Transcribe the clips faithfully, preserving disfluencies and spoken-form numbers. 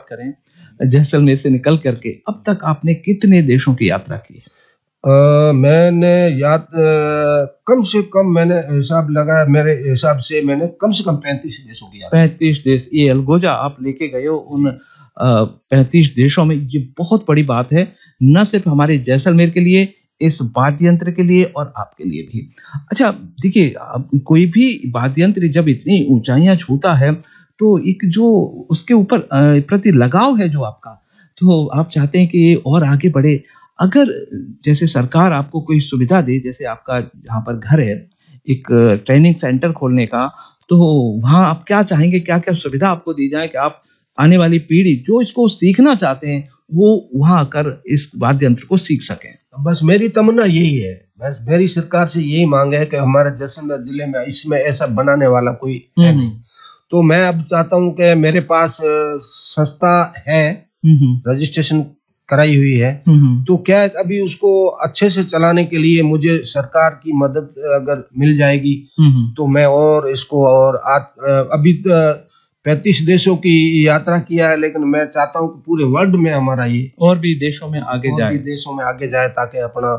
करें, जैसलमेर से निकल करके अब तक आपने कितने देशों की यात्रा की है? आ, मैंने याद कम से कम मैंने हिसाब लगाया, मेरे हिसाब से मैंने कम से कम पैंतीस देशों की यात्रा। पैंतीस देश, ये अलगोजा आप लेके गए हो उन पैंतीस देशों में, ये बहुत बड़ी बात है, न सिर्फ हमारे जैसलमेर के लिए, इस वाद्य यंत्र के लिए और आपके लिए भी। अच्छा देखिए, कोई भी वाद्य यंत्र जब इतनी ऊंचाइयां छूता है तो एक जो उसके ऊपर प्रति लगाव है जो आपका, तो आप चाहते हैं कि ये और आगे बढ़े। अगर जैसे सरकार आपको कोई सुविधा दे, जैसे आपका जहाँ पर घर है एक ट्रेनिंग सेंटर खोलने का, तो वहाँ आप क्या चाहेंगे, क्या क्या सुविधा आपको दी जाए कि आप आने वाली पीढ़ी जो इसको सीखना चाहते हैं वो वहाँ आकर इस वाद्य यंत्र को सीख सकें? बस मेरी तमन्ना यही है, बस मेरी सरकार से यही मांग है कि हमारे जैसलमेर जिले में इसमें ऐसा बनाने वाला कोई है नहीं। तो मैं अब चाहता हूँ कि मेरे पास संस्था है, रजिस्ट्रेशन कराई हुई है, तो क्या अभी उसको अच्छे से चलाने के लिए मुझे सरकार की मदद अगर मिल जाएगी तो मैं और इसको और आ, अभी पैंतीस देशों की यात्रा किया है, लेकिन मैं चाहता हूँ कि पूरे वर्ल्ड में हमारा ये और भी देशों में आगे जाए, और भी देशों में आगे जाए, ताकि अपना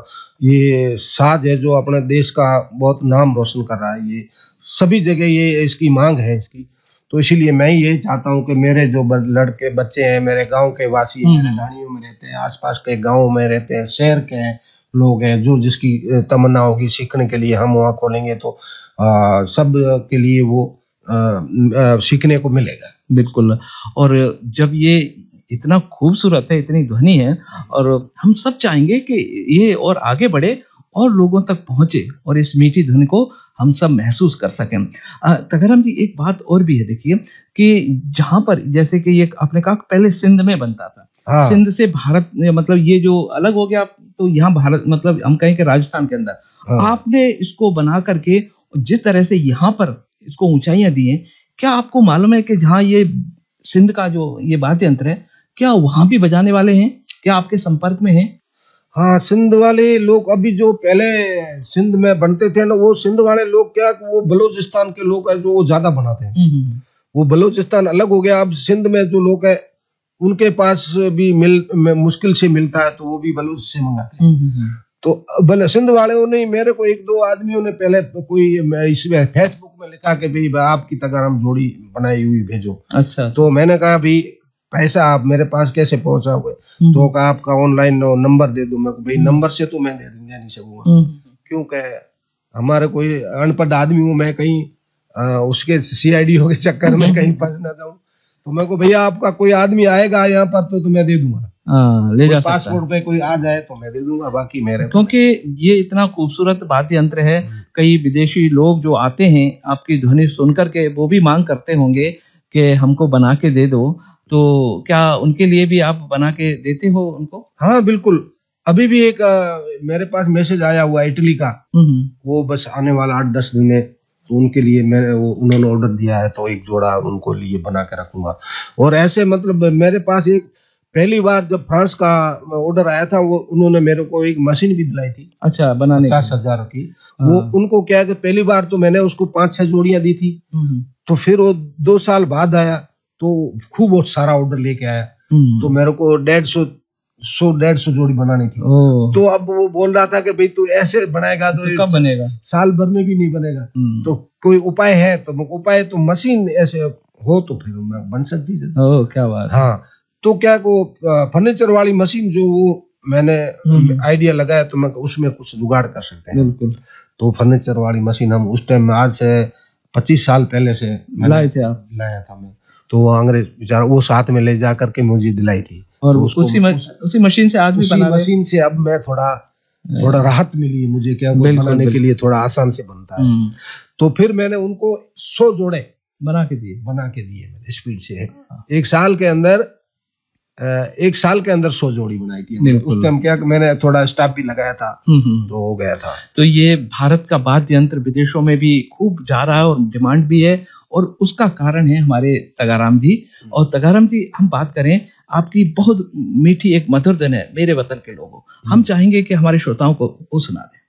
ये साज है जो अपने देश का बहुत नाम रोशन कर रहा है, ये सभी जगह ये इसकी मांग है इसकी। तो इसीलिए मैं ये चाहता हूँ कि मेरे जो लड़के बच्चे हैं, मेरे गांव के वासी, मेरे ढाणियों में रहते हैं, आसपास के गांवों में रहते हैं, शहर के लोग हैं, जो जिसकी तमन्ना होगी सीखने के लिए हम वहाँ खोलेंगे तो आ, सब के लिए वो आ, आ, सीखने को मिलेगा। बिल्कुल। और जब ये इतना खूबसूरत है, इतनी ध्वनि है, और हम सब चाहेंगे कि ये और आगे बढ़े और लोगों तक पहुंचे और इस मीठी धुन को हम सब महसूस कर सकें। तगरम जी, एक बात और भी है, देखिए कि जहां पर जैसे कि ये आपने कहा पहले सिंध में बनता था, हाँ। सिंध से भारत, मतलब ये जो अलग हो गया तो यहाँ भारत, मतलब हम कहें कि राजस्थान के अंदर, हाँ। आपने इसको बना करके जिस तरह से यहाँ पर इसको ऊंचाइयां दी हैं, क्या आपको मालूम है कि जहाँ ये सिंध का जो ये वाद्य यंत्र है, क्या वहां भी बजाने वाले हैं, क्या आपके संपर्क में हैं? हाँ, सिंध वाले लोग अभी जो पहले सिंध में बनते थे ना, वो सिंध वाले लोग क्या, वो बलूचिस्तान के लोग हैं जो वो ज्यादा बनाते हैं। वो बलूचिस्तान अलग हो गया, अब सिंध में जो लोग हैं उनके पास भी मिल मुश्किल से मिलता है, तो वो भी बलूच से मंगाते हैं। तो भले सिंध वालों ने मेरे को एक दो आदमियों ने पहले कोई इसमें फेसबुक में लिखा कि भाई आपकी तगरम जोड़ी बनाई हुई भेजो। अच्छा। तो मैंने कहा भाई पैसा आप मेरे पास कैसे पहुंचाओगे? तो कहा आपका ऑनलाइन नंबर दे दो। मैं भाई नंबर से तो मैं दे नहीं सकूंगा, क्योंकि हमारे कोई अनपढ़ आदमी हूँ मैं, कहीं आ, उसके सीआईडी के चक्कर में कहीं फंस ना जाऊं। तो मैं को भैया आपका कोई आदमी आएगा यहाँ पर तो, तो मैं दे दूंगा, आ, ले जा पासपोर्ट पे कोई आ जाए तो मैं दे दूंगा, बाकी मेरे, क्योंकि ये इतना खूबसूरत वाद्य यंत्र है, कई विदेशी लोग जो आते हैं आपकी ध्वनि सुनकर के वो भी मांग करते होंगे कि हमको बना के दे दो, तो क्या उनके लिए भी आप बना के देते हो उनको? हाँ बिल्कुल, अभी भी एक आ, मेरे पास मैसेज आया हुआ इटली का, वो बस आने वाला आठ दस दिन में, तो उनके लिए मैंने वो उन्होंने ऑर्डर दिया है, तो एक जोड़ा उनको लिए बना के रखूंगा। और ऐसे मतलब मेरे पास एक पहली बार जब फ्रांस का ऑर्डर आया था, वो उन्होंने मेरे को एक मशीन भी दिलाई थी। अच्छा, बनाने पचास हजार की। वो उनको क्या कि पहली बार तो मैंने उसको पांच छह जोड़ियां दी थी, तो फिर वो दो साल बाद आया तो खूब बहुत सारा ऑर्डर लेके आया, तो मेरे को डेढ़ सौ सौ डेढ़ सौ जोड़ी बनानी थी। तो अब वो बोल रहा था कि भाई तू ऐसे बनाएगा तो, तो कब बनेगा, साल भर में भी नहीं बनेगा, तो कोई उपाय है? तो उपाय तो मशीन ऐसे हो तो फिर मैं बन सकती है। ओह क्या बात। हाँ, तो क्या को फर्नीचर वाली मशीन जो वो मैंने आइडिया लगाया, तो मैं उसमें कुछ जुगाड़ कर सकते हैं। बिल्कुल। तो फर्नीचर वाली मशीन हम उस टाइम में, आज से पच्चीस साल पहले से लाए थे आप? लाया था मैं, तो वो अंग्रेज बेचारा वो साथ में ले जा करके मुझे दिलाई थी, और तो उसी म, उसी मशीन से आज भी बना रहे? मशीन से अब मैं थोड़ा थोड़ा राहत मिली मुझे, क्या वो बनाने के लिए थोड़ा आसान से बनता है। तो फिर मैंने उनको सौ जोड़े बना के दिए बना के दिए मैंने स्पीड से, एक साल के अंदर एक साल के अंदर सौ जोड़ी बनाई थी। उस टाइम क्या मैंने थोड़ा स्टाफ भी लगाया था, तो हो गया था। तो ये भारत का वाद्य यंत्र विदेशों में भी खूब जा रहा है और डिमांड भी है, और उसका कारण है हमारे तगाराम जी। और तगाराम जी, हम बात करें आपकी बहुत मीठी एक मधुर धुन है मेरे वतन के लोगों, हम चाहेंगे कि हमारे श्रोताओं को वो सुना दें।